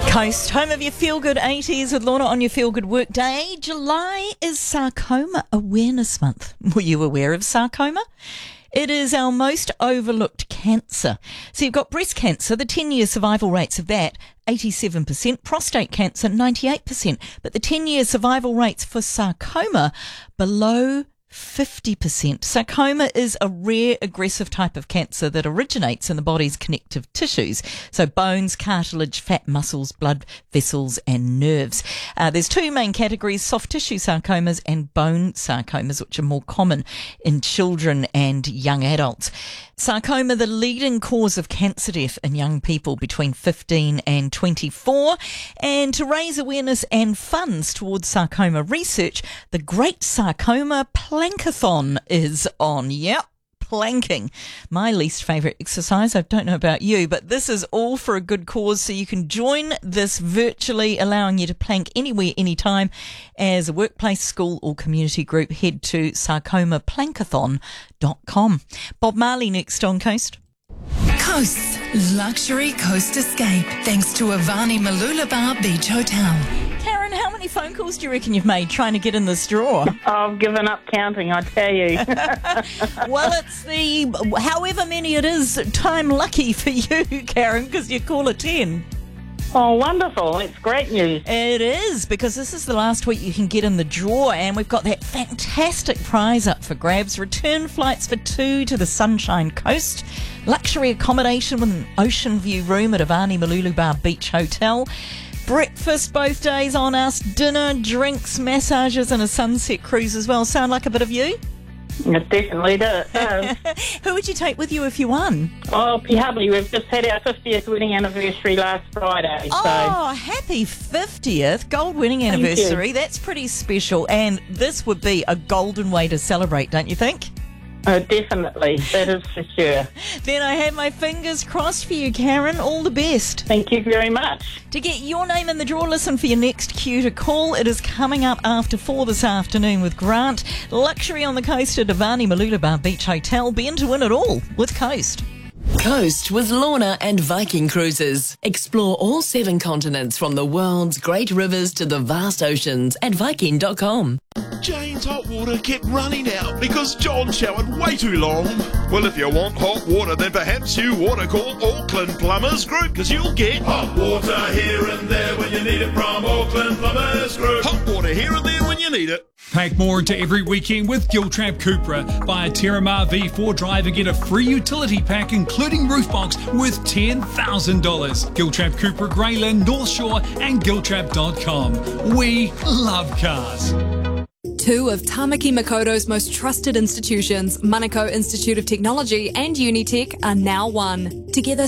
Coast, home of your feel-good 80s with Lorna on your feel-good work day. July is Sarcoma Awareness Month. Were you aware of sarcoma? It is our most overlooked cancer. So you've got breast cancer, the 10-year survival rates of that, 87%, prostate cancer, 98%, but the 10-year survival rates for sarcoma, below 50%. Sarcoma is a rare aggressive type of cancer that originates in the body's connective tissues. So bones, cartilage, fat, muscles, blood vessels and nerves. There's two main categories, soft tissue sarcomas and bone sarcomas, which are more common in children and young adults. Sarcoma, the leading cause of cancer death in young people between 15 and 24. And to raise awareness and funds towards sarcoma research, the Great Sarcoma Plankathon is on. Yep. Planking. My least favourite exercise. I don't know about you, but this is all for a good cause, so you can join this virtually, allowing you to plank anywhere, anytime. As a workplace, school or community group, head to sarcomaplankathon.com. Bob Marley next on Coast. Coast's luxury coast escape, thanks to Avani Mooloolaba Beach Hotel. Karen, how many phone calls do you reckon you've made trying to get in this draw? I've given up counting, I tell you. Well, it's the however many it is time lucky for you, Karen, because you call it 10. Oh, wonderful. It's great news. It is, because this is the last week you can get in the draw, and we've got that fantastic prize up for grabs. Return flights for 2 to the Sunshine Coast. Luxury accommodation with an ocean view room at Avani Mooloolaba Beach Hotel. Breakfast both days on us. Dinner, drinks, massages and a sunset cruise as well. Sound like a bit of you? It definitely does. Who would you take with you if you won? Oh, Pihabli, we've just had our 50th wedding anniversary last Friday. Oh, happy 50th gold wedding anniversary. That's pretty special. And this would be a golden way to celebrate, don't you think? Oh, definitely. That is for sure. Then I have my fingers crossed for you, Karen. All the best. Thank you very much. To get your name in the draw, listen for your next cue to call. It is coming up after 4 this afternoon with Grant. Luxury on the coast at Avani Mooloolaba Beach Hotel. Be in to win it all with Coast. Coast with Lorna and Viking Cruises. Explore all 7 continents, from the world's great rivers to the vast oceans, at Viking.com. Jane's hot water kept running out because John showered way too long. Well, if you want hot water, then perhaps you ought to call Auckland Plumbers Group, because you'll get hot water here and there when you need it from Auckland Plumbers Group. Hot water here and there when you need it. Pack more into every weekend with Giltrap Cupra. Buy a Terramar V4 drive and get a free utility pack including roof box worth $10,000. Giltrap Cupra, Greyland, North Shore and Giltrap.com. We love cars. 2 of Tamaki Makoto's most trusted institutions, Manukau Institute of Technology and Unitech, are now one. Together,